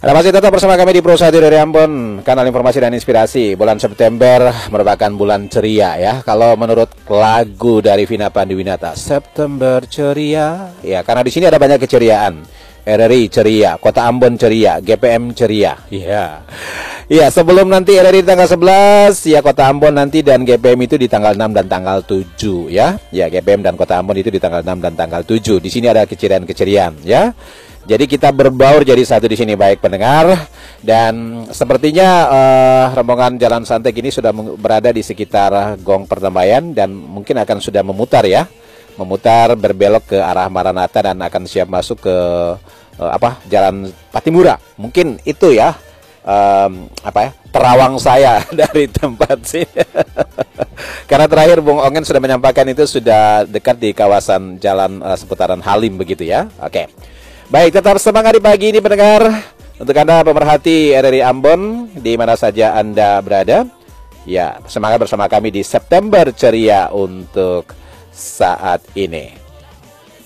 Anda masih tetap bersama kami di Pro Radio dari Ambon, kanal informasi dan inspirasi. Bulan September merupakan bulan ceria ya. Kalau menurut lagu dari Vina Panduwinata, September ceria. Ya, karena di sini ada banyak keceriaan. RRI ceria, Kota Ambon ceria, GPM ceria. Iya. Iya, sebelum nanti RRI di tanggal 11, ya Kota Ambon nanti dan GPM itu di tanggal 6 dan tanggal 7 ya. Ya, GPM dan Kota Ambon itu di tanggal 6 dan tanggal 7. Di sini ada keceriaan-keceriaan ya. Jadi kita berbaur jadi satu di sini baik pendengar, dan sepertinya rombongan Jalan Santek ini sudah berada di sekitar Gong Pertambayan dan mungkin akan sudah memutar berbelok ke arah Maranatha dan akan siap masuk ke Jalan Patimura. Mungkin itu ya terawang saya dari tempat sini. Karena terakhir Bung Ongen sudah menyampaikan itu sudah dekat di kawasan jalan seputaran Halim begitu ya. Oke. Baik, tetap semangat di pagi ini pendengar. Untuk Anda pemerhati RRI Ambon di mana saja Anda berada, ya semangat bersama kami di September ceria untuk saat ini.